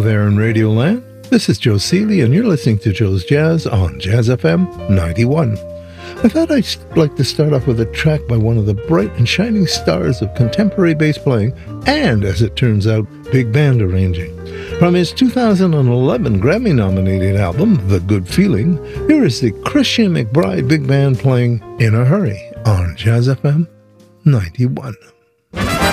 there in Radioland. This is Joe Seeley, and you're listening to Joe's Jazz on Jazz FM 91. I thought I'd like to start off with a track by one of the bright and shining stars of contemporary bass playing and, as it turns out, big band arranging. From his 2011 Grammy-nominated album, The Good Feeling, here is the Christian McBride Big Band playing In a Hurry on Jazz FM 91.